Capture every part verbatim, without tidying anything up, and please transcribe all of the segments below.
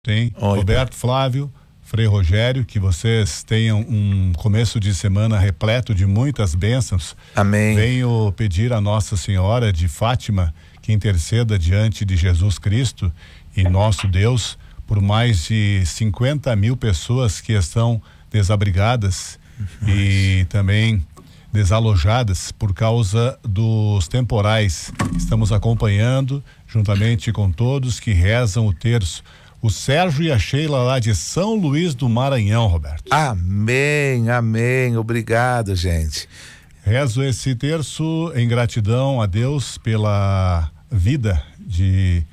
Tem Oi, Roberto, Flávio, Frei Rogério, que vocês tenham um começo de semana repleto de muitas bênçãos. Amém. Venho pedir a Nossa Senhora de Fátima que interceda diante de Jesus Cristo e nosso Deus por mais de cinquenta mil pessoas que estão desabrigadas Nossa. E também desalojadas por causa dos temporais. Estamos acompanhando juntamente com todos que rezam o terço. O Sérgio e a Sheila lá de São Luís do Maranhão, Roberto. Amém, amém, obrigado, gente. Rezo esse terço em gratidão a Deus pela vida de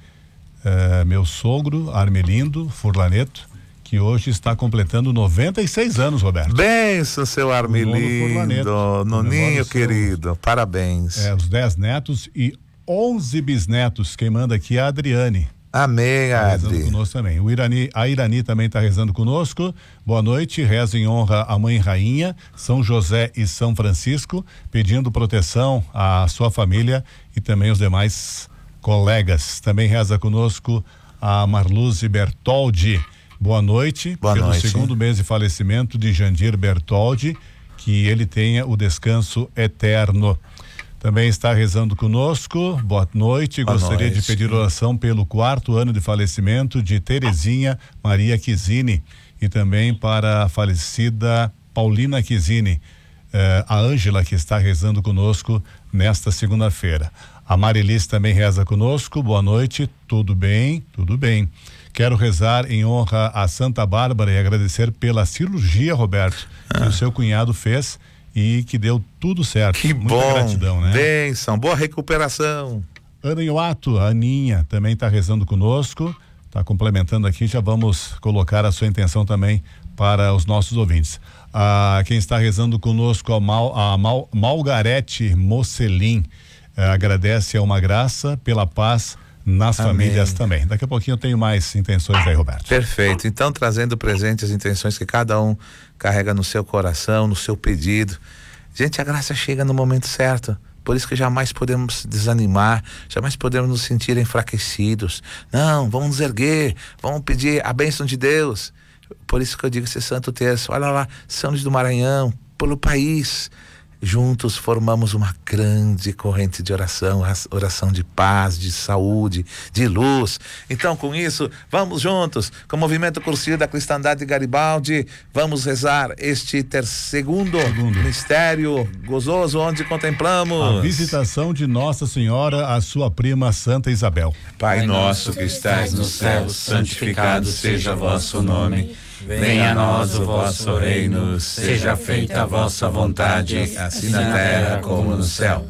uh, meu sogro Armelindo Furlaneto, que hoje está completando noventa e seis anos, Roberto. Benção, seu Armelindo, noninho querido, parabéns. É, os dez netos e onze bisnetos, quem manda aqui é a Adriane. Amém, tá Adri. Rezando conosco também. O Irani, a Irani também está rezando conosco. Boa noite, reza em honra à Mãe Rainha, São José e São Francisco, pedindo proteção à sua família e também os demais colegas. Também reza conosco a Marluze Bertoldi. Boa noite. Boa pelo noite. segundo mês de falecimento de Jandir Bertoldi, que ele tenha o descanso eterno. Também está rezando conosco. Boa noite. Boa Gostaria noite. de pedir oração pelo quarto ano de falecimento de Terezinha Maria Quizini e também para a falecida Paulina Quizini, eh, a Ângela, que está rezando conosco nesta segunda-feira. A Marilis também reza conosco. Boa noite. Tudo bem? Tudo bem. Quero rezar em honra a Santa Bárbara e agradecer pela cirurgia, Roberto, ah. que o seu cunhado fez e que deu tudo certo. Que Muita bom, gratidão, né? Bênção, boa recuperação. Ana Ioato, a Aninha também está rezando conosco, está complementando aqui, já vamos colocar a sua intenção também para os nossos ouvintes. Ah, quem está rezando conosco, a, Mal, a Mal, Malgarete Mocelin, eh, agradece a uma graça pela paz nas Amém. Famílias também. Daqui a pouquinho eu tenho mais intenções aí, Roberto. Perfeito. Então, trazendo presente as intenções que cada um carrega no seu coração, no seu pedido. Gente, a graça chega no momento certo. Por isso que jamais podemos desanimar, jamais podemos nos sentir enfraquecidos. Não, vamos nos erguer, vamos pedir a bênção de Deus. Por isso que eu digo esse santo terço. Olha lá, São Luís do Maranhão, pelo país. Juntos formamos uma grande corrente de oração, oração de paz, de saúde, de luz. Então, com isso, vamos juntos, com o movimento cursilho da Cristandade Garibaldi, vamos rezar este ter segundo, segundo mistério gozoso, onde contemplamos a visitação de Nossa Senhora à sua prima Santa Isabel. Pai nosso que estais no céu, santificado seja vosso nome. Venha a nós o vosso reino, seja feita a vossa vontade, assim na terra como no céu.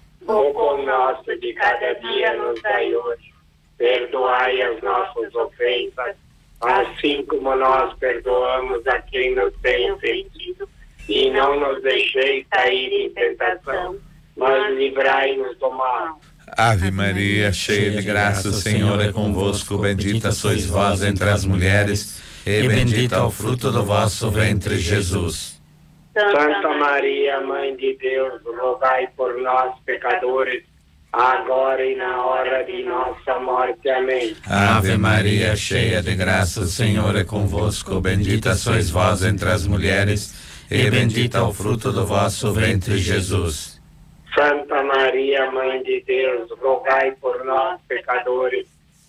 O pão nosso de cada dia nos dai hoje. Perdoai as nossas ofensas, assim como nós perdoamos a quem nos tem ofendido. E não nos deixeis cair em tentação, mas livrai-nos do mal. Ave Maria, cheia de graça, o Senhor é convosco. Bendita sois vós entre as mulheres, e bendito é o fruto do vosso ventre, Jesus. Santa Maria, Mãe de Deus, rogai por nós, pecadores, agora e na hora de nossa morte. Amém. Ave Maria, cheia de graça, o Senhor é convosco. Bendita sois vós entre as mulheres, e bendito é o fruto do vosso ventre, Jesus. Santa Maria, Mãe de Deus, rogai por nós, pecadores,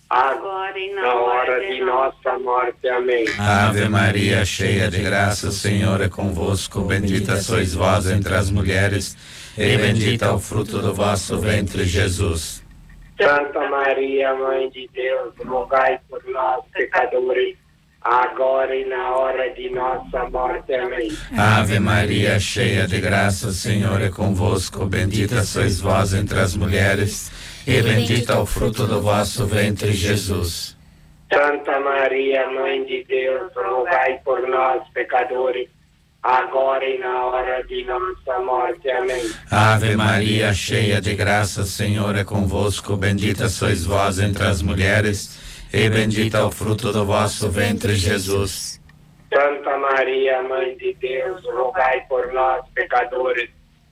agora e na hora de nossa morte. Amém. Ave Maria, cheia de graça, o Senhor é convosco. Bendita sois vós entre as mulheres, e bendito é o fruto do vosso ventre, Jesus. Santa Maria, Mãe de Deus, rogai por nós, pecadores, agora e na hora de nossa morte. Amém. Ave Maria, cheia de graça, o Senhor é convosco. Bendita sois vós entre as mulheres, e bendito é o fruto do vosso ventre, Jesus. Santa Maria, Mãe de Deus, rogai por nós, pecadores, agora e na hora de nossa morte. Amém. Ave Maria, cheia de graça, o Senhor é convosco. Bendita sois vós entre as mulheres, e bendito é o fruto do vosso ventre, Jesus. Santa Maria, Mãe de Deus, rogai por nós, pecadores,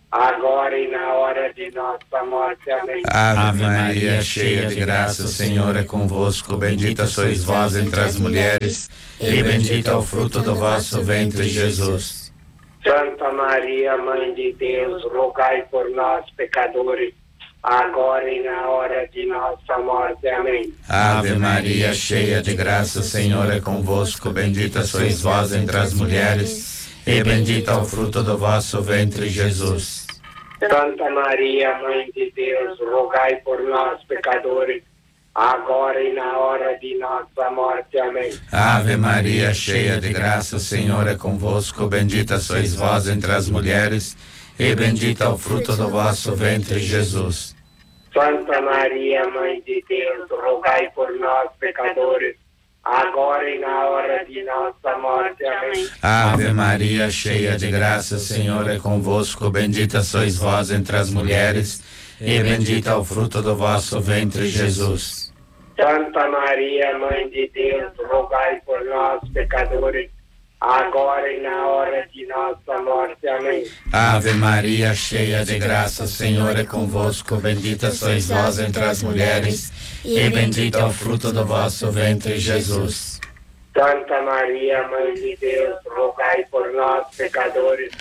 agora e na hora de nossa morte. Amém. Ave Maria, cheia de graça, o Senhor é convosco. Bendita sois vós entre as mulheres, e bendito é o fruto do vosso ventre, Jesus. Santa Maria, Mãe de Deus, rogai por nós, pecadores, agora e na hora de nossa morte. Amém. Ave Maria, cheia de graça, o Senhor é convosco. Bendita sois vós entre as mulheres, e bendito é o fruto do vosso ventre, Jesus. Santa Maria, Mãe de Deus, rogai por nós, pecadores, agora e na hora de nossa morte. Amém. Ave Maria, cheia de graça, o Senhor é convosco. Bendita sois vós entre as mulheres, e bendito é o fruto do vosso ventre, Jesus. Santa Maria, Mãe de Deus, rogai por nós, pecadores, agora e na hora de nossa morte. Amém. Ave Maria, cheia de graça, o Senhor é convosco. Bendita sois vós entre as mulheres, e bendito é o fruto do vosso ventre, Jesus. Santa Maria, Mãe de Deus, rogai por nós, pecadores, agora e na hora de nossa morte. Amém. Ave Maria, cheia de graça, o Senhor é convosco. Bendita sois vós entre as mulheres, e bendito é o fruto do vosso ventre, Jesus. Santa Maria, Mãe de Deus, rogai por nós, pecadores,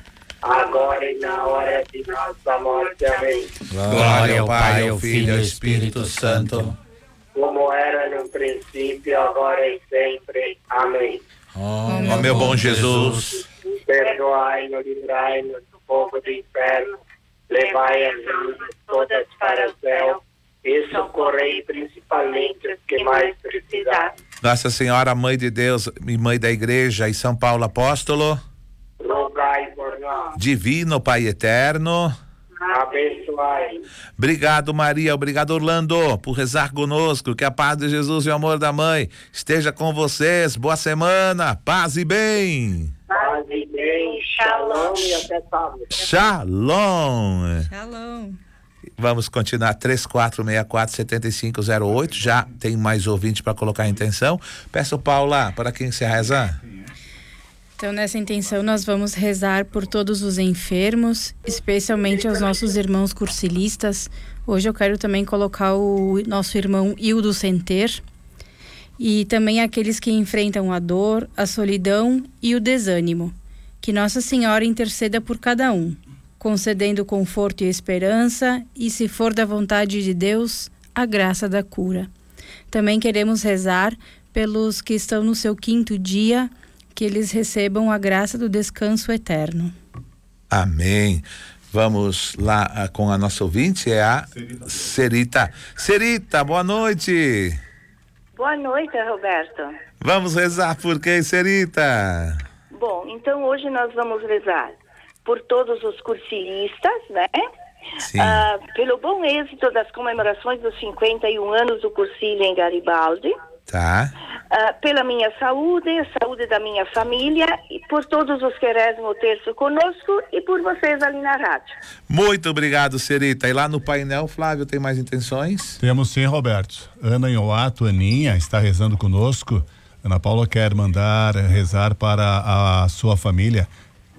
agora e na hora de nossa morte. Amém. Glória ao Pai, ao Filho e ao Espírito Santo, como era no princípio, agora e sempre. Amém. Ó oh, meu bom Jesus, perdoai-nos, livrai-nos do fogo do inferno, levai as almas todas para o céu e socorrei principalmente os que mais precisarem. Nossa Senhora, Mãe de Deus e Mãe da Igreja, e São Paulo Apóstolo, rogai por nós. Divino Pai Eterno, abençoai. Obrigado, Maria, obrigado, Orlando, por rezar conosco. Que a paz de Jesus e o amor da Mãe esteja com vocês. Boa semana, paz e bem. Paz e bem, shalom e até sábado. Shalom. Shalom. Vamos continuar. Três quatro seis quatro sete cinco zero oito. Já tem mais ouvinte para colocar a intenção. Peço, Paula, para quem se reza? Então, nessa intenção, nós vamos rezar por todos os enfermos, especialmente aos nossos irmãos cursilistas. Hoje eu quero também colocar o nosso irmão Hildo Senter, e também aqueles que enfrentam a dor, a solidão e o desânimo. Que Nossa Senhora interceda por cada um, concedendo conforto e esperança, e, se for da vontade de Deus, a graça da cura. Também queremos rezar pelos que estão no seu quinto dia, que eles recebam a graça do descanso eterno. Amém. Vamos lá uh, com a nossa ouvinte, é a Serita. Serita, boa noite. Boa noite, Roberto. Vamos rezar por quem, Serita? Bom, então hoje nós vamos rezar por todos os cursilistas, né? Sim. Ah, pelo bom êxito das comemorações dos cinquenta e um anos do Cursilho em Garibaldi. Tá. Uh, pela minha saúde, a saúde da minha família, e por todos os que rezam o terço conosco, e por vocês ali na rádio. Muito obrigado, Serita. E lá no painel, Flávio, tem mais intenções? Temos sim, Roberto. Ana Ioato, Aninha, está rezando conosco. Ana Paula quer mandar rezar para a sua família.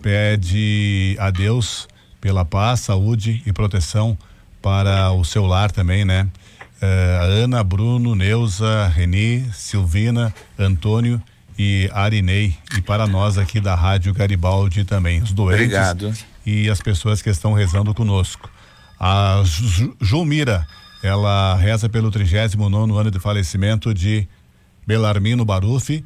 Pede a Deus pela paz, saúde e proteção para o seu lar também, né? Uh, Ana, Bruno, Neuza, Reni, Silvina, Antônio e Arinei, e para nós aqui da Rádio Garibaldi também, os doentes. Obrigado. E as pessoas que estão rezando conosco. A Julmira, ela reza pelo trigésimo nono ano de falecimento de Belarmino Barufi,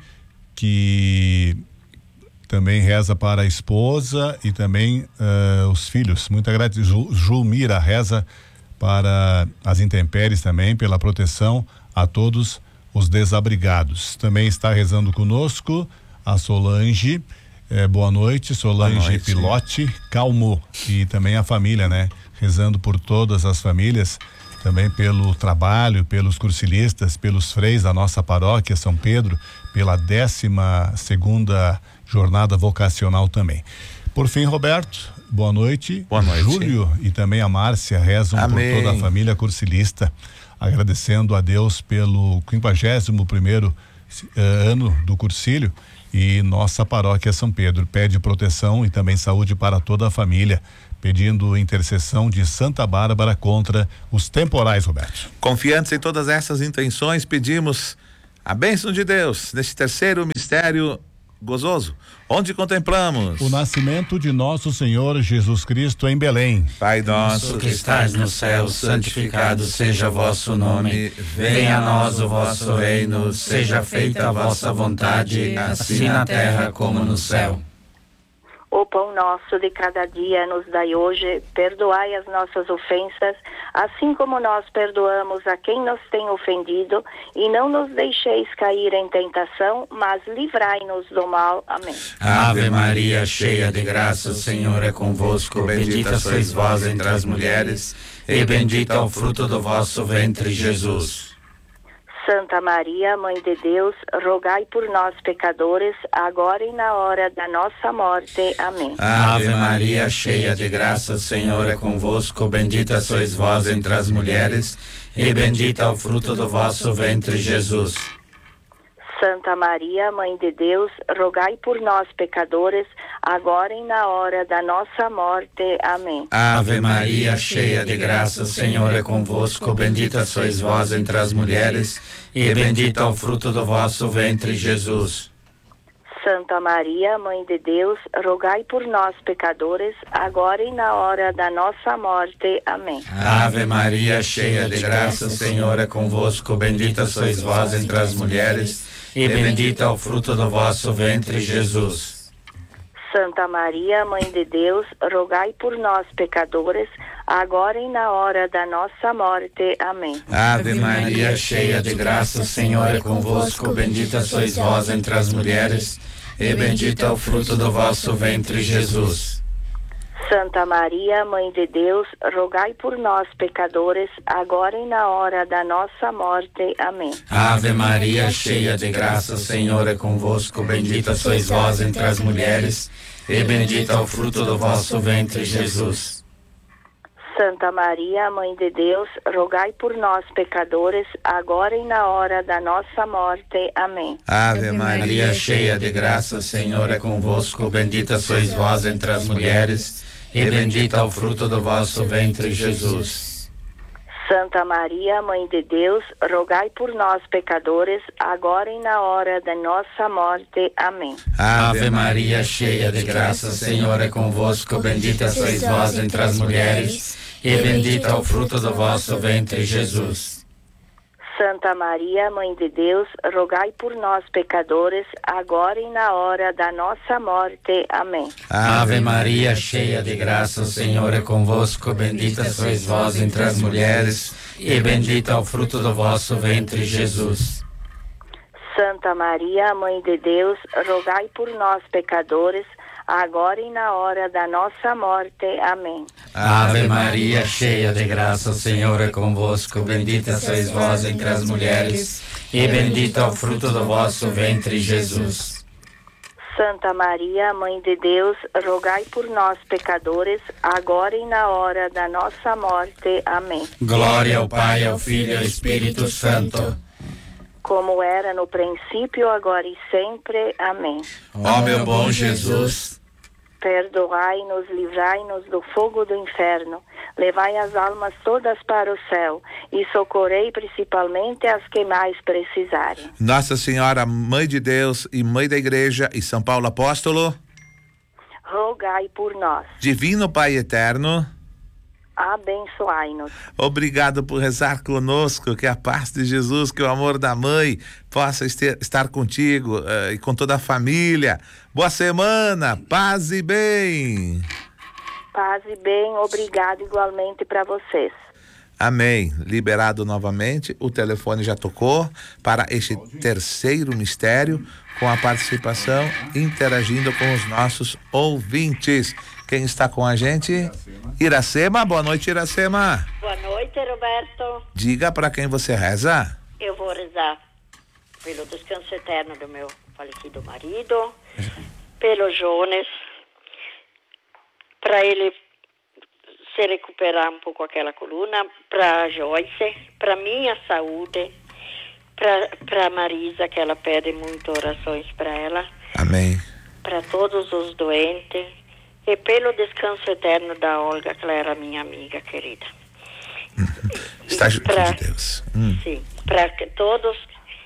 que também reza para a esposa e também uh, os filhos. Muita gratidão. Julmira reza para as intempéries também, pela proteção a todos os desabrigados. Também está rezando conosco a Solange, eh, boa noite, Solange boa noite. Pilote, Calmo, e também a família, né? Rezando por todas as famílias, também pelo trabalho, pelos cursilistas, pelos freis da nossa paróquia São Pedro, pela décima segunda jornada vocacional também. Por fim, Roberto, boa noite. Boa noite. Júlio e também a Márcia rezam Amém. por toda a família cursilista, agradecendo a Deus pelo quinquagésimo primeiro uh, ano do cursilho, e nossa paróquia São Pedro pede proteção e também saúde para toda a família, pedindo intercessão de Santa Bárbara contra os temporais, Roberto. Confiantes em todas essas intenções, pedimos a bênção de Deus neste terceiro mistério gozoso, onde contemplamos o nascimento de nosso Senhor Jesus Cristo em Belém. Pai nosso que estais no céu, santificado seja o vosso nome. Venha a nós o vosso reino, seja feita a vossa vontade, assim na terra como no céu. O pão nosso de cada dia nos dai hoje, perdoai as nossas ofensas, assim como nós perdoamos a quem nos tem ofendido, e não nos deixeis cair em tentação, mas livrai-nos do mal. Amém. Ave Maria, cheia de graça, o Senhor é convosco, bendita sois vós entre as mulheres, e bendito é o fruto do vosso ventre, Jesus. Santa Maria, Mãe de Deus, rogai por nós, pecadores, agora e na hora da nossa morte. Amém. Ave Maria, cheia de graça, o Senhor é convosco, bendita sois vós entre as mulheres, e bendito é o fruto do vosso ventre, Jesus. Santa Maria, Mãe de Deus, rogai por nós, pecadores, agora e na hora da nossa morte. Amém. Ave Maria, cheia de graça, o Senhor é convosco, bendita sois vós entre as mulheres, e bendito é o fruto do vosso ventre, Jesus. Santa Maria, Mãe de Deus, rogai por nós, pecadores, agora e na hora da nossa morte. Amém. Ave Maria, cheia de graça, o Senhor é convosco, bendita sois vós entre as mulheres, e bendito é o fruto do vosso ventre, Jesus. Santa Maria, Mãe de Deus, rogai por nós, pecadores, agora e na hora da nossa morte. Amém. Ave Maria, cheia de graça, o Senhor é convosco, bendita sois vós entre as mulheres, e bendito é o fruto do vosso ventre, Jesus. Santa Maria, Mãe de Deus, rogai por nós, pecadores, agora e na hora da nossa morte. Amém. Ave Maria, cheia de graça, o Senhor é convosco, bendita sois vós entre as mulheres, e bendito é o fruto do vosso ventre, Jesus. Santa Maria, Mãe de Deus, rogai por nós, pecadores, agora e na hora da nossa morte. Amém. Ave Maria, cheia de graça, o Senhor é convosco, bendita sois vós entre as mulheres, e bendito é o fruto do vosso ventre, Jesus. Santa Maria, Mãe de Deus, rogai por nós, pecadores, agora e na hora da nossa morte. Amém. Ave Maria, cheia de graça, o Senhor é convosco, bendita sois vós entre as mulheres, e bendito é o fruto do vosso ventre, Jesus. Santa Maria, Mãe de Deus, rogai por nós, pecadores, agora e na hora da nossa morte. Amém. Ave Maria, cheia de graça, o Senhor é convosco, bendita sois vós entre as mulheres, e bendito é o fruto do vosso ventre, Jesus. Santa Maria, Mãe de Deus, rogai por nós, pecadores, agora e na hora da nossa morte. Amém. Ave Maria, cheia de graça, o Senhor é convosco, bendita sois vós entre as mulheres, e bendito é o fruto do vosso ventre, Jesus. Santa Maria, Mãe de Deus, rogai por nós, pecadores, agora e na hora da nossa morte. Amém. Glória ao Pai, ao Filho e ao Espírito Santo, como era no princípio, agora e sempre. Amém. Ó meu bom Jesus, perdoai-nos, livrai-nos do fogo do inferno, levai as almas todas para o céu e socorrei principalmente as que mais precisarem. Nossa Senhora, Mãe de Deus e Mãe da Igreja, e São Paulo Apóstolo, rogai por nós. Divino Pai Eterno, abençoai-nos. Obrigado por rezar conosco, que a paz de Jesus, que o amor da mãe possa ester, estar contigo uh, e com toda a família. Boa semana, paz e bem. Paz e bem, obrigado igualmente para vocês. Amém. Liberado novamente, o telefone já tocou para este terceiro mistério, com a participação, interagindo com os nossos ouvintes. Quem está com a gente? Iracema. Boa noite, Iracema. Boa noite, Roberto. Diga para quem você reza. Eu vou rezar pelo descanso eterno do meu falecido marido, pelo Jones, para ele se recuperar um pouco aquela coluna, para Joyce, para minha saúde, para Marisa, que ela pede muito orações para ela. Amém. Para todos os doentes, e pelo descanso eterno da Olga, que ela era minha amiga querida. Está junto pra, de Deus. Hum. Sim, para que todos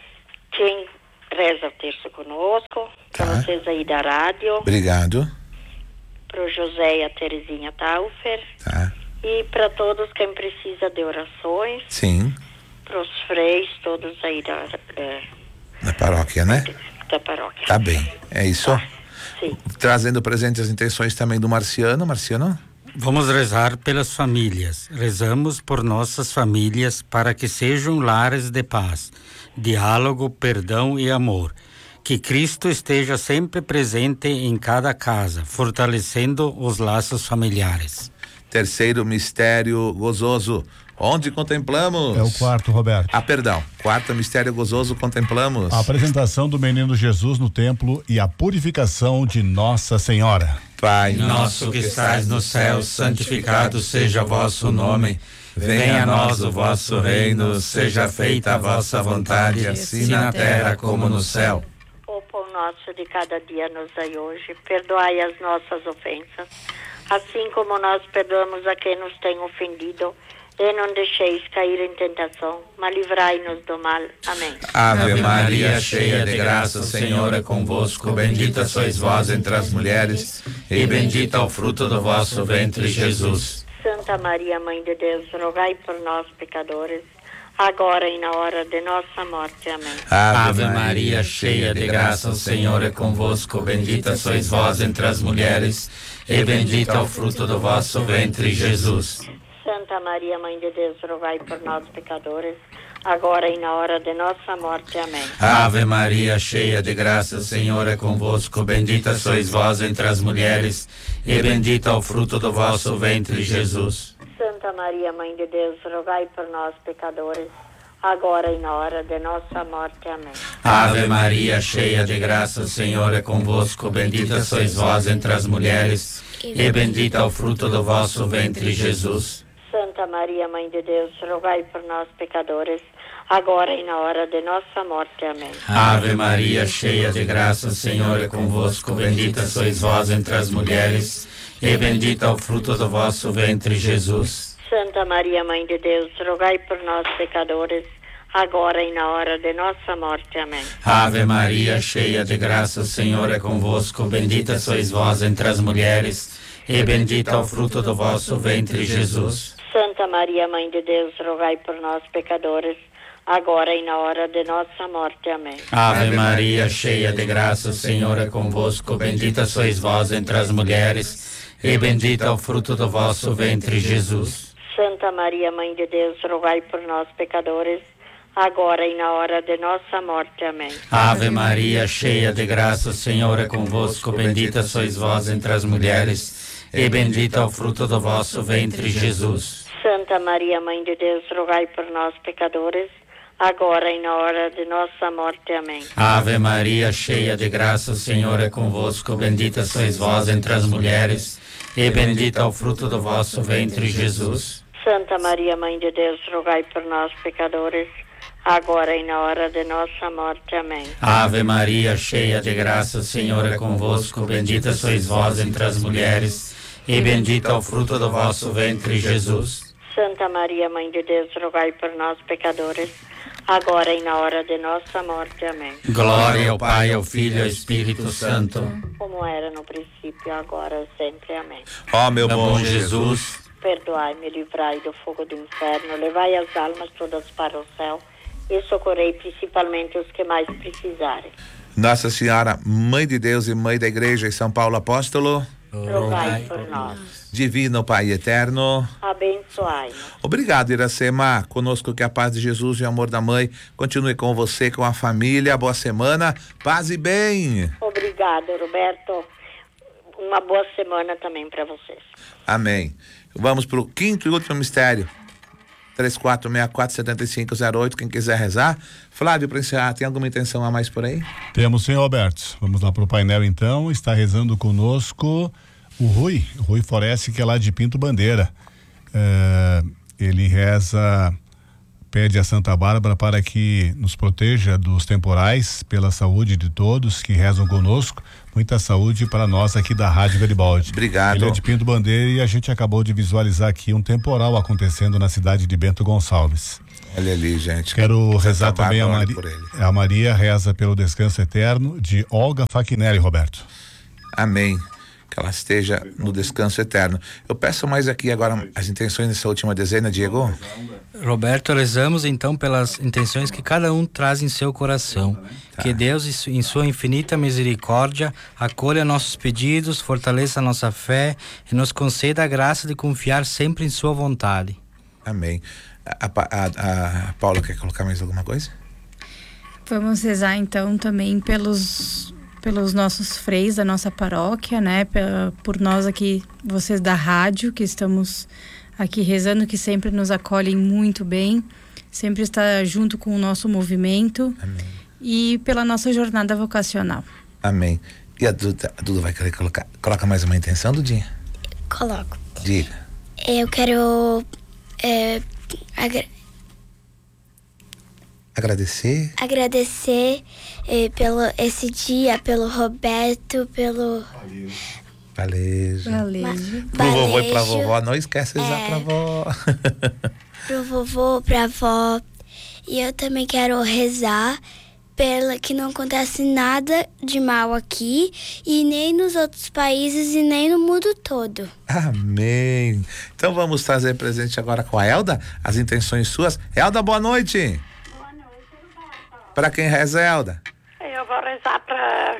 quem reza o terço conosco, Tá. para vocês aí da rádio, Obrigado. para o José e a Terezinha Taufer, Tá. e para todos quem precisa de orações, Sim. para os freis, todos aí da, da, Na paróquia, né? da paróquia. Tá bem. É isso? Sim. Trazendo presente as intenções também do Marciano. Marciano? Vamos rezar pelas famílias. Rezamos por nossas famílias para que sejam lares de paz, diálogo, perdão e amor. Que Cristo esteja sempre presente em cada casa, fortalecendo os laços familiares. Terceiro mistério gozoso. Onde contemplamos? É o quarto, Roberto. Ah, perdão. Quarto mistério gozoso, contemplamos. A apresentação do menino Jesus no templo e a purificação de Nossa Senhora. Pai Nosso que estais no céu, santificado seja o vosso nome. Venha a nós o vosso reino, seja feita a vossa vontade, assim na terra como no céu. O pão nosso de cada dia nos dai hoje, perdoai as nossas ofensas, assim como nós perdoamos a quem nos tem ofendido, e não deixeis cair em tentação, mas livrai-nos do mal. Amém. Ave Ave Maria, Maria, cheia de graça, o Senhor é convosco. Bendita sois vós entre as mulheres, e bendito é o fruto do vosso ventre, Jesus. Santa Maria, Mãe de Deus, rogai por nós, pecadores, agora e na hora de nossa morte. Amém. Ave Maria, cheia de graça, o Senhor é convosco. Bendita sois vós entre as mulheres, e bendito é o fruto do vosso ventre, Jesus. Santa Maria, Mãe de Deus, rogai por nós, pecadores, agora e na hora de nossa morte. Amém. Ave Maria, cheia de graça, o Senhor é convosco. Bendita sois vós entre as mulheres, e bendito é o fruto do vosso ventre, Jesus. Santa Maria, Mãe de Deus, rogai por nós, pecadores, agora e na hora de nossa morte. Amém. Ave Maria, cheia de graça, o Senhor é convosco. Bendita sois vós entre as mulheres, e bendito é o fruto do vosso ventre, Jesus. Santa Maria, Mãe de Deus, rogai por nós, pecadores, agora e na hora de nossa morte. Amém. Ave Maria, cheia de graça, o Senhor é convosco. Bendita sois vós entre as mulheres, e bendito é o fruto do vosso ventre, Jesus. Santa Maria, Mãe de Deus, rogai por nós, pecadores, agora e na hora de nossa morte. Amém. Ave Maria, cheia de graça, o Senhor é convosco. Bendita sois vós entre as mulheres, e bendito é o fruto do vosso ventre, Jesus. Santa Maria, Mãe de Deus, rogai por nós, pecadores, agora e na hora de nossa morte. Amém. Ave Maria, cheia de graça, o Senhor é convosco. Bendita sois vós entre as mulheres, e bendito é o fruto do vosso ventre, Jesus. Santa Maria, Mãe de Deus, rogai por nós, pecadores, agora e na hora de nossa morte. Amém. Ave Maria, cheia de graça, o Senhor é convosco. Bendita sois vós entre as mulheres, e bendito é o fruto do vosso ventre, Jesus. Santa Maria, Mãe de Deus, rogai por nós, pecadores, agora e na hora de nossa morte. Amém. Ave Maria, cheia de graça, o Senhor é convosco. Bendita sois vós entre as mulheres, e bendito é o fruto do vosso ventre, Jesus. Santa Maria, Mãe de Deus, rogai por nós, pecadores, agora e na hora de nossa morte. Amém. Ave Maria, cheia de graça, o Senhor é convosco. Bendita sois vós entre as mulheres, e bendito é o fruto do vosso ventre, Jesus. Santa Maria, Mãe de Deus, rogai por nós, pecadores, agora e na hora de nossa morte. Amém. Glória ao Pai, ao Filho e ao Espírito Santo. Como era no princípio, agora e sempre. Amém. Ó meu Meu bom Jesus, Perdoai-me, livrai do fogo do inferno, levai as almas todas para o céu e socorrei principalmente os que mais precisarem. Nossa Senhora, Mãe de Deus e Mãe da Igreja, e São Paulo Apóstolo, Rogai por nós. Divino Pai Eterno, Abençoai-nos. obrigado, Iracema, conosco, que a paz de Jesus e o amor da Mãe continue com você, com a família. Boa semana, paz e bem. Obrigado, Roberto. Uma boa semana também para vocês. Amém. Vamos para o quinto e último mistério. três quatro seis quatro, sete cinco zero oito, quem quiser rezar. Flávio, para encerrar, tem alguma intenção a mais por aí? Temos, sim, Roberto. Vamos lá para o painel, então. Está rezando conosco o Rui, o Rui Foreste, que é lá de Pinto Bandeira. É, ele reza pede a Santa Bárbara para que nos proteja dos temporais, pela saúde de todos que rezam conosco. Muita saúde para nós aqui da Rádio Garibaldi. Obrigado. Ele é de Pinto Bandeira e a gente acabou de visualizar aqui um temporal acontecendo na cidade de Bento Gonçalves. Olha ali, gente. Quero Santa rezar também a Bárbara Maria. por ele. A Maria reza pelo descanso eterno de Olga Fachinelli, Roberto. Amém. Que ela esteja no descanso eterno. Eu peço mais aqui agora as intenções dessa última dezena, Diego. Roberto, rezamos então pelas intenções que cada um traz em seu coração. Tá. Que Deus, em sua infinita misericórdia, acolha nossos pedidos, fortaleça a nossa fé e nos conceda a graça de confiar sempre em sua vontade. Amém. A, a, a Paula quer colocar mais alguma coisa? Vamos rezar então também pelos pelos nossos freis da nossa paróquia, né? Pela, por nós aqui, vocês da rádio, que estamos aqui rezando, que sempre nos acolhem muito bem, sempre está junto com o nosso movimento. Amém. E pela nossa jornada vocacional. Amém. E a Duda, a Duda vai querer colocar, coloca mais uma intenção, Dudinha? Coloco. Diga. Eu quero é, agra agradecer. Agradecer eh, pelo esse dia, pelo Roberto, pelo Valejo. Valejo. Pro vovô e pra vovó, não esquece de usar é, pra vó. Pro vovô, pra vó. E eu também quero rezar pela que não acontece nada de mal aqui e nem nos outros países e nem no mundo todo. Amém. Então vamos trazer presente agora com a Elda, as intenções suas. Elda, boa noite. Para quem reza, Elda? Eu vou rezar para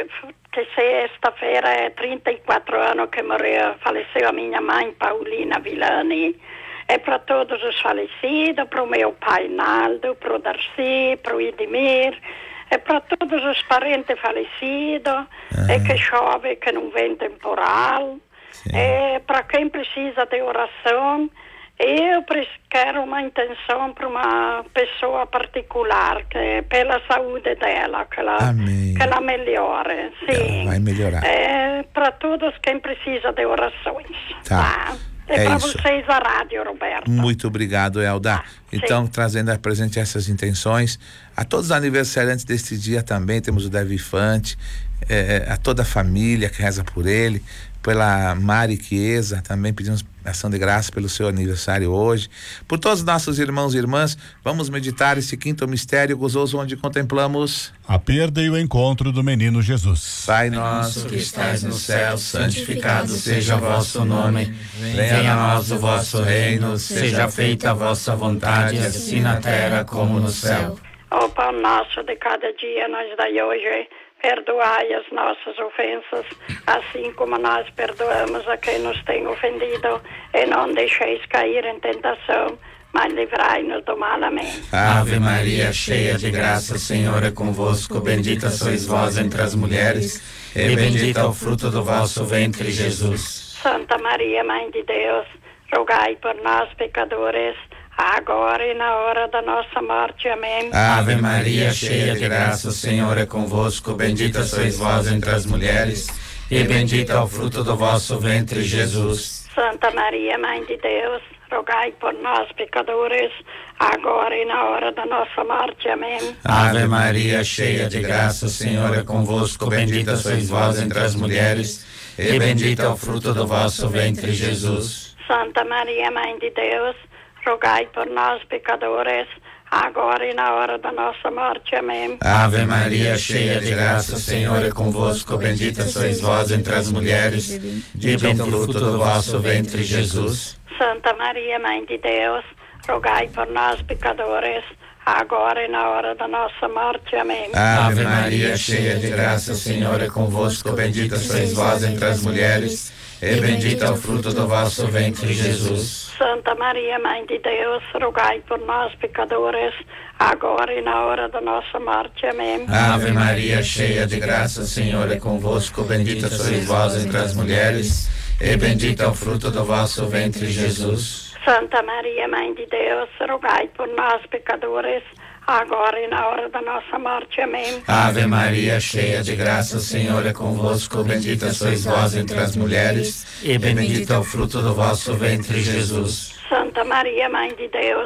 que sexta-feira é trinta e quatro anos que morreu, faleceu a minha mãe, Paulina Villani. É para todos os falecidos, para o meu pai Naldo, para o Darcy, para o Idimir, é para todos os parentes falecidos, ah. é que chove, que não vem temporal, sim. É para quem precisa de oração. Eu quero uma intenção para uma pessoa particular, que pela saúde dela, que ela, que ela melhore. Sim. Ela vai melhorar. É para todos quem precisa de orações. Tá. tá? É, é para vocês a rádio, Roberto. Muito obrigado, Elda. Ah, então, sim. Trazendo a presente essas intenções, a todos os aniversariantes deste dia também, temos o Davi Fante, é, a toda a família que reza por ele, pela Mari Chiesa, também pedimos ação de graça pelo seu aniversário hoje. Por todos os nossos irmãos e irmãs, vamos meditar esse quinto mistério gozoso onde contemplamos a perda e o encontro do menino Jesus. Pai nosso que estais no céu, santificado seja o vosso nome. Venha a nós o vosso reino, seja feita a vossa vontade, assim na terra como no céu. O pão nosso de cada dia nos dai hoje. Perdoai as nossas ofensas, assim como nós perdoamos a quem nos tem ofendido, e não deixeis cair em tentação, mas livrai-nos do mal. Amém. Ave Maria, cheia de graça, o Senhor é convosco, bendita sois vós entre as mulheres, e bendito é o fruto do vosso ventre, Jesus. Santa Maria, Mãe de Deus, rogai por nós, pecadores, agora e na hora da nossa morte. Amém. Ave Maria, cheia de graça, o Senhor é convosco, bendita sois vós entre as mulheres, e bendito é o fruto do vosso ventre, Jesus. Santa Maria, Mãe de Deus, rogai por nós, pecadores, agora e na hora da nossa morte. Amém. Ave Maria, cheia de graça, o Senhor é convosco, bendita sois vós entre as mulheres, e bendito é o fruto do vosso ventre, Jesus. Santa Maria, Mãe de Deus, rogai por nós, pecadores, agora e na hora da nossa morte. Amém. Ave Maria, cheia de graça, o Senhor é convosco, bendita sois vós entre as mulheres, e bendito o fruto do vosso ventre, Jesus. Santa Maria, Mãe de Deus, rogai por nós, pecadores, agora e na hora da nossa morte. Amém. Ave Maria, cheia de graça, o Senhor é convosco, bendita sois vós entre as mulheres, e bendito é o fruto do vosso ventre, Jesus. Santa Maria, Mãe de Deus, rogai por nós, pecadores, agora e na hora da nossa morte. Amém. Ave Maria, cheia de graça, o Senhor é convosco, bendita sois vós entre as mulheres, e bendito é o fruto do vosso ventre, Jesus. Santa Maria, Mãe de Deus, rogai por nós, pecadores, agora e na hora da nossa morte. Amém. Ave Maria, cheia de graça, o Senhor é convosco, bendita sois vós entre as mulheres, e bendito é o fruto do vosso ventre, Jesus. Santa Maria, Mãe de Deus,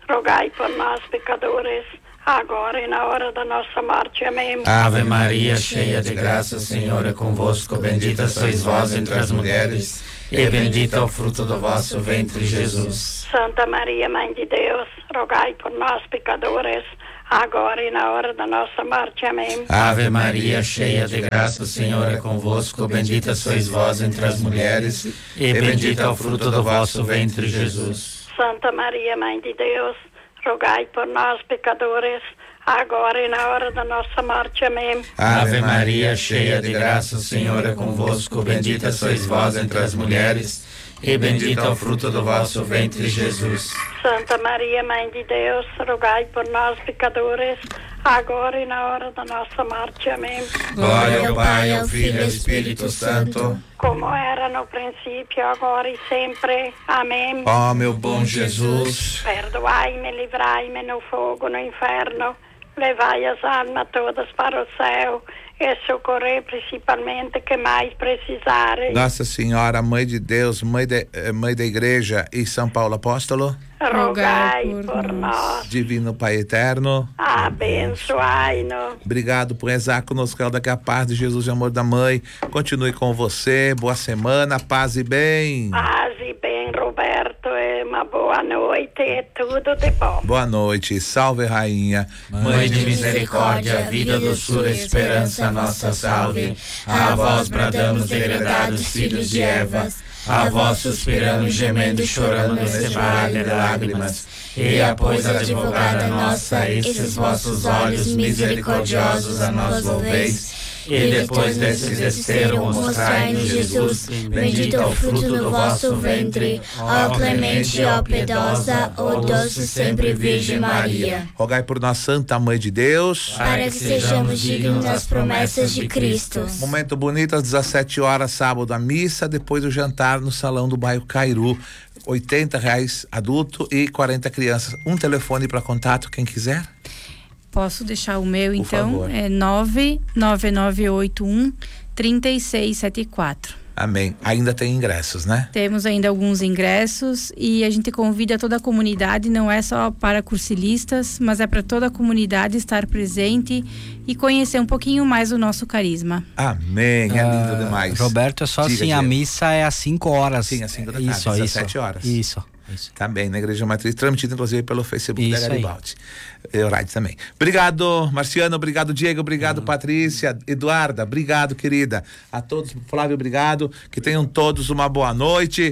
rogai por nós, pecadores, agora e na hora da nossa morte. Amém. Ave Maria, cheia de graça, o Senhor é convosco. Bendita sois vós entre as mulheres, e bendito é o fruto do vosso ventre, Jesus. Santa Maria, Mãe de Deus, rogai por nós, pecadores, agora e na hora da nossa morte. Amém. Ave Maria, cheia de graça, o Senhor é convosco. Bendita sois vós entre as mulheres, e bendito é o fruto do vosso ventre, Jesus. Santa Maria, Mãe de Deus, rogai por nós, pecadores, agora e na hora da nossa morte. Amém. Ave Maria, cheia de graça, o Senhor é convosco. Bendita sois vós entre as mulheres, e bendito é o fruto do vosso ventre, Jesus. Santa Maria, Mãe de Deus, rogai por nós, pecadores, agora e na hora da nossa morte. Amém. Glória ao Pai, ao Filho e ao Espírito Santo, como era no princípio, agora e sempre. Amém. Ó meu bom Jesus, perdoai-me, livrai-me no fogo, no inferno, levai as almas todas para o céu e socorrer principalmente que mais precisarem. Nossa Senhora, Mãe de Deus, Mãe, de, Mãe da Igreja e São Paulo Apóstolo, rogai por, por nós. Divino Pai Eterno, abençoai-nos. Obrigado por rezar conosco, que a paz de Jesus e amor da Mãe continue com você. Boa semana, paz e bem. Paz e bem, Roberto, e uma boa noite e tudo de bom. Boa noite, salve Rainha, Mãe de misericórdia, vida, doçura, esperança, nossa salve. A vós bradamos, degredados filhos de Eva, a vós suspiramos, gemendo e chorando neste vale de lágrimas. E após a advogada nossa, esses vossos olhos misericordiosos a nós volveis. E depois desse desterro mostrai-nos Jesus, bendito é o fruto do vosso ventre. Ó clemente, ó piedosa, ó doce sempre Virgem Maria. Rogai por nós, Santa Mãe de Deus, para que sejamos dignos das promessas de Cristo. Momento bonito, às dezessete horas, sábado, a missa, depois o jantar no salão do bairro Cairu. oitenta reais adulto e quarenta crianças. Um telefone para contato, quem quiser? Posso deixar o meu, Por então? favor. É nove nove nove oito um, três seis sete quatro. Amém. Ainda tem ingressos, né? Temos ainda alguns ingressos e a gente convida toda a comunidade, não é só para cursilistas, mas é para toda a comunidade estar presente e conhecer um pouquinho mais o nosso carisma. Amém, é lindo Ah, demais. Roberto, é só Diga, assim, a Diego. missa é às cinco horas. Sim, às cinco da tarde, isso, dezessete isso, horas. Isso, isso. Tá bem, na Igreja Matriz, transmitido inclusive pelo Facebook Isso da Garibaldi. E o rádio também. Obrigado, Marciano, obrigado, Diego, obrigado, Patrícia, Eduarda, obrigado, querida. A todos, Flávio, obrigado. Que tenham todos uma boa noite.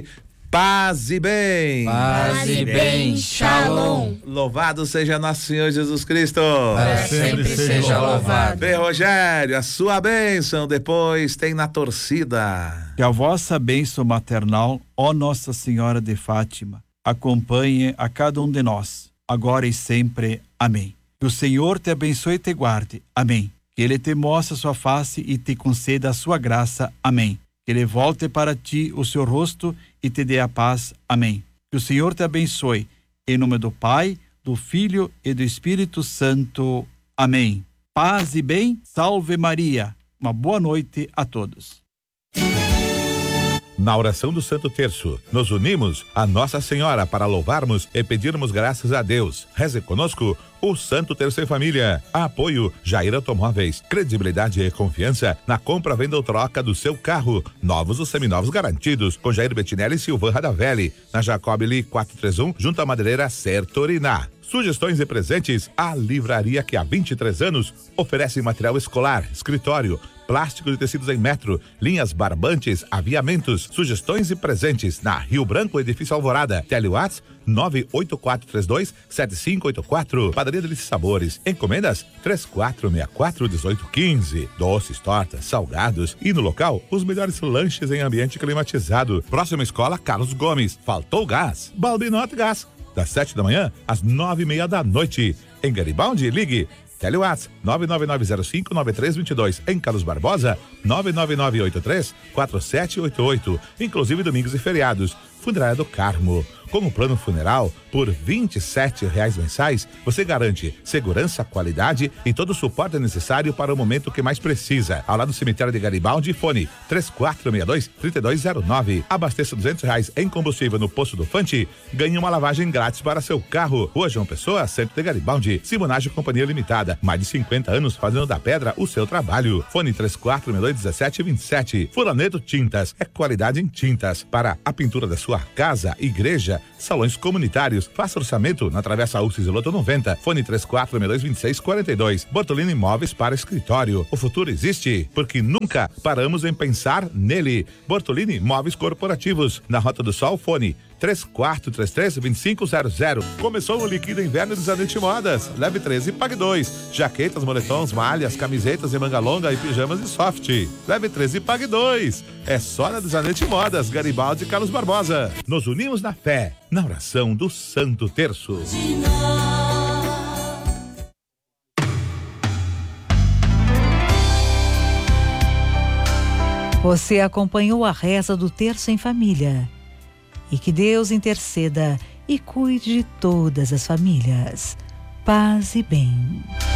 Paz e bem. Paz e bem. Shalom. Louvado seja nosso Senhor Jesus Cristo. Para sempre seja louvado. Bem, Rogério, a sua bênção depois tem na torcida. Que a vossa bênção maternal, ó Nossa Senhora de Fátima, acompanhe a cada um de nós, agora e sempre. Amém. Que o Senhor te abençoe e te guarde. Amém. Que Ele te mostre a sua face e te conceda a sua graça. Amém. Que Ele volte para ti o seu rosto e te dê a paz. Amém. Que o Senhor te abençoe. Em nome do Pai, do Filho e do Espírito Santo. Amém. Paz e bem. Salve Maria. Uma boa noite a todos. Na oração do Santo Terço, nos unimos a Nossa Senhora para louvarmos e pedirmos graças a Deus. Reze conosco o Santo Terço em Família. Apoio Jair Automóveis. Credibilidade e confiança na compra, venda ou troca do seu carro. Novos ou seminovos garantidos. Com Jair Bettinelli e Silvan Radavelli. Na Jacob Lee quatrocentos e trinta e um, junto à madeireira Sertoriná. Sugestões e presentes, a livraria que há vinte e três anos oferece material escolar, escritório, plástico de tecidos em metro, linhas barbantes, aviamentos, sugestões e presentes na Rio Branco, edifício Alvorada. Telewatts nove oito quatro três dois sete cinco oito quatro. Padaria Delícia Sabores. Encomendas três quatro seis quatro um oito um cinco. Doces, tortas, salgados e no local os melhores lanches em ambiente climatizado. Próxima escola Carlos Gomes. Faltou gás? Balbinote Gás. Das sete da manhã às nove e meia da noite. Em Garibaldi, ligue Telewatts nove nove nove zero cinco nove três dois dois. Em Carlos Barbosa, nove nove nove oito três quatro sete oito oito. Inclusive domingos e feriados. Funerária do Carmo. Com o plano funeral, por vinte e sete reais mensais, você garante segurança, qualidade e todo o suporte necessário para o momento que mais precisa. Ao lado do cemitério de Garibaldi, fone três quatro seis dois, três dois zero nove. Abasteça duzentos reais em combustível no posto do Fante, ganhe uma lavagem grátis para seu carro. Rua João Pessoa, centro de Garibaldi. Simonagem Companhia Limitada. Mais de cinquenta anos fazendo da pedra o seu trabalho. Fone três quatro seis dois, um sete dois sete. Furaneto Tintas. É qualidade em tintas para a pintura da sua casa, igreja, salões comunitários. Faça orçamento na Travessa Ulcis e Loto noventa. Fone três quatro seis dois, dois seis quatro dois. Bortolini Imóveis para escritório. O futuro existe porque nunca paramos em pensar nele. Bortolini Imóveis Corporativos. Na Rota do Sol, fone três quatro três três, dois cinco zero zero. Começou o Liquida Inverno de Zanetti Modas. Leve três e pague dois. Jaquetas, moletons, malhas, camisetas de manga longa e pijamas de soft. Leve três e pague dois. É só na Zanetti Modas, Garibaldi e Carlos Barbosa. Nos unimos na fé, na oração do Santo Terço. Você acompanhou a reza do Terço em Família. E que Deus interceda e cuide de todas as famílias. Paz e bem.